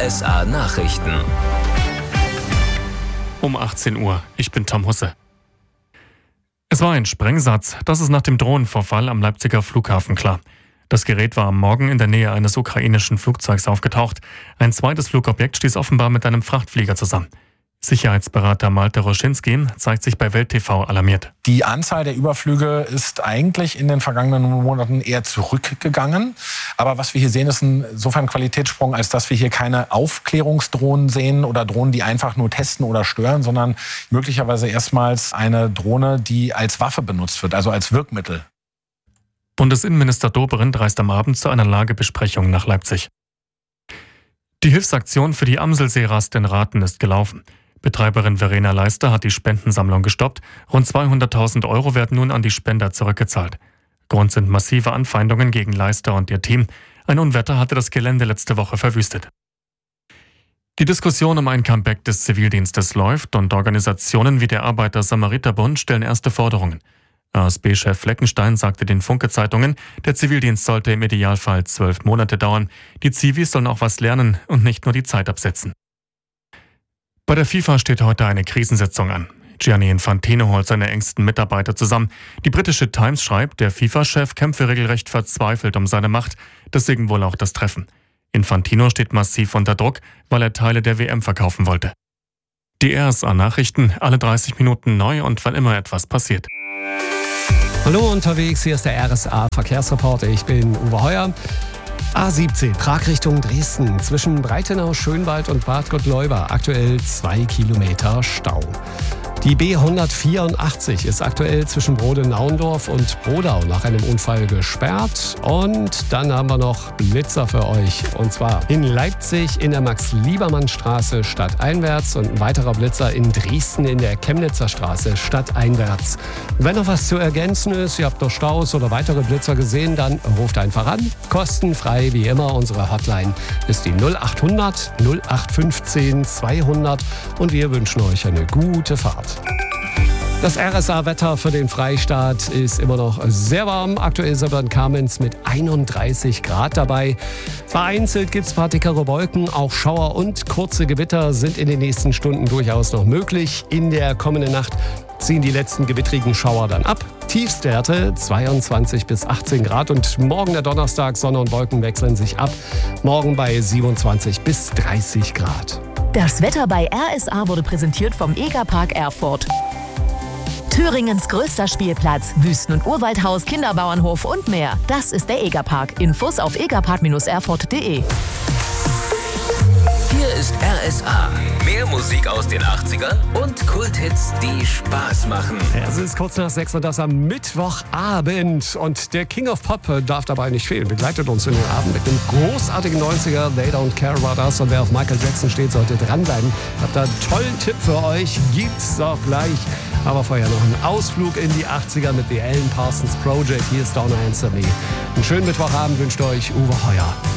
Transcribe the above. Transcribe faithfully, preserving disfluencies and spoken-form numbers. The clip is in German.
S A Nachrichten. Um achtzehn Uhr. Ich bin Tom Husse. Es war ein Sprengsatz. Das ist nach dem Drohnenvorfall am Leipziger Flughafen klar. Das Gerät war am Morgen in der Nähe eines ukrainischen Flugzeugs aufgetaucht. Ein zweites Flugobjekt stieß offenbar mit einem Frachtflieger zusammen. Sicherheitsberater Malte Roschinski zeigt sich bei Welt T V alarmiert. Die Anzahl der Überflüge ist eigentlich in den vergangenen Monaten eher zurückgegangen. Aber was wir hier sehen, ist insofern ein Qualitätssprung, als dass wir hier keine Aufklärungsdrohnen sehen oder Drohnen, die einfach nur testen oder stören, sondern möglicherweise erstmals eine Drohne, die als Waffe benutzt wird, also als Wirkmittel. Bundesinnenminister Dobrindt reist am Abend zu einer Lagebesprechung nach Leipzig. Die Hilfsaktion für die Amselseerast in Rathen ist gelaufen. Betreiberin Verena Leister hat die Spendensammlung gestoppt. Rund zweihunderttausend Euro werden nun an die Spender zurückgezahlt. Grund sind massive Anfeindungen gegen Leister und ihr Team. Ein Unwetter hatte das Gelände letzte Woche verwüstet. Die Diskussion um ein Comeback des Zivildienstes läuft und Organisationen wie der Arbeiter-Samariter-Bund stellen erste Forderungen. A S B-Chef Fleckenstein sagte den Funke-Zeitungen, der Zivildienst sollte im Idealfall zwölf Monate dauern. Die Zivis sollen auch was lernen und nicht nur die Zeit absetzen. Bei der FIFA steht heute eine Krisensitzung an. Gianni Infantino holt seine engsten Mitarbeiter zusammen. Die britische Times schreibt, der FIFA-Chef kämpfe regelrecht verzweifelt um seine Macht. Deswegen wohl auch das Treffen. Infantino steht massiv unter Druck, weil er Teile der W M verkaufen wollte. Die R S A-Nachrichten, alle dreißig Minuten neu und wann immer etwas passiert. Hallo unterwegs, hier ist der R S A-Verkehrsreporter. Ich bin Uwe Heuer. A siebzehn, Prag Richtung Dresden, zwischen Breitenau, Schönwald und Bad Gottleuba, aktuell zwei Kilometer Stau. Die B hundertvierundachtzig ist aktuell zwischen Brode-Naundorf und Brodau nach einem Unfall gesperrt. Und dann haben wir noch Blitzer für euch. Und zwar in Leipzig in der Max-Liebermann-Straße stadteinwärts und ein weiterer Blitzer in Dresden in der Chemnitzer Straße stadteinwärts. Wenn noch was zu ergänzen ist, ihr habt noch Staus oder weitere Blitzer gesehen, dann ruft einfach an. Kostenfrei wie immer. Unsere Hotline ist die null achthundert null acht fünfzehn zweihundert und wir wünschen euch eine gute Fahrt. Das R S A-Wetter für den Freistaat ist immer noch sehr warm. Aktuell ist aber in Kamenz mit einunddreißig Grad dabei. Vereinzelt gibt es ein paar dickere Wolken. Auch Schauer und kurze Gewitter sind in den nächsten Stunden durchaus noch möglich. In der kommenden Nacht ziehen die letzten gewittrigen Schauer dann ab. Tiefstwerte zweiundzwanzig bis achtzehn Grad und morgen der Donnerstag, Sonne und Wolken wechseln sich ab. Morgen bei siebenundzwanzig bis dreißig Grad. Das Wetter bei R S A wurde präsentiert vom Egerpark Erfurt. Thüringens größter Spielplatz, Wüsten- und Urwaldhaus, Kinderbauernhof und mehr. Das ist der Egerpark. Infos auf egerpark erfurt punkt de. Hier ist R S A. Mehr Musik aus den achtzigern und Kulthits, die Spaß machen. Es ist kurz nach sechs und das am Mittwochabend. Und der King of Pop darf dabei nicht fehlen. Begleitet uns in den Abend mit einem großartigen neunziger. They Don't Care About Us. Und wer auf Michael Jackson steht, sollte dranbleiben. Ich habe da einen tollen Tipp für euch. Gibt's auch gleich. Aber vorher noch ein Ausflug in die achtziger mit The Alan Parsons Project. Hier ist Don't Answer Me. Einen schönen Mittwochabend wünscht euch Uwe Heuer.